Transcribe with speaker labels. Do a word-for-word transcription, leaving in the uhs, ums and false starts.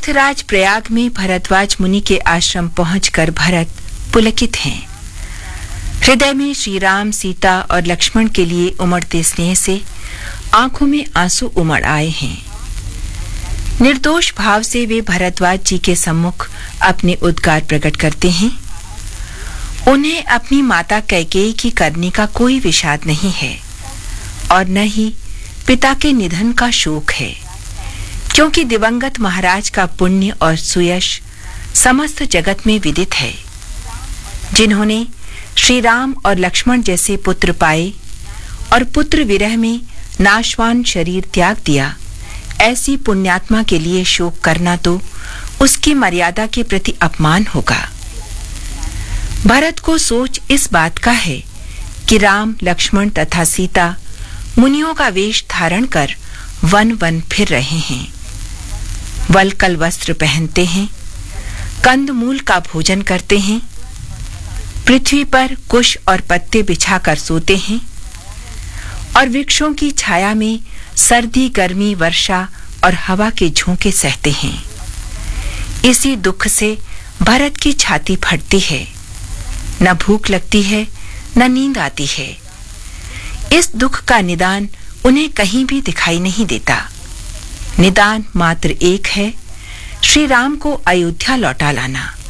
Speaker 1: तीर्थराज प्रयाग में भरद्वाज मुनि के आश्रम पहुंचकर भरत पुलकित हैं। हृदय में श्री राम, सीता और लक्ष्मण के लिए उमड़ते स्नेह से आंखों में आंसू उमड़ आए हैं। निर्दोष भाव से वे भरद्वाज जी के सम्मुख अपने उद्गार प्रकट करते हैं। उन्हें अपनी माता कैकेयी की करनी का कोई विषाद नहीं है और न ही पिता के निधन का शोक है, क्योंकि दिवंगत महाराज का पुण्य और सुयश समस्त जगत में विदित है। जिन्होंने श्री राम और लक्ष्मण जैसे पुत्र पाए और पुत्र विरह में नाशवान शरीर त्याग दिया, ऐसी पुण्यात्मा के लिए शोक करना तो उसकी मर्यादा के प्रति अपमान होगा। भरत को सोच इस बात का है कि राम, लक्ष्मण तथा सीता मुनियों का वेश धारण कर वन वन फिर रहे हैं, वल्कल वस्त्र पहनते हैं, कंद मूल का भोजन करते हैं, पृथ्वी पर कुश और पत्ते बिछाकर सोते हैं और वृक्षों की छाया में सर्दी, गर्मी, वर्षा और हवा के झोंके सहते हैं। इसी दुख से भरत की छाती फटती है, न भूख लगती है न नींद आती है। इस दुख का निदान उन्हें कहीं भी दिखाई नहीं देता। निदान मात्र एक है, श्री राम को अयोध्या लौटा लाना।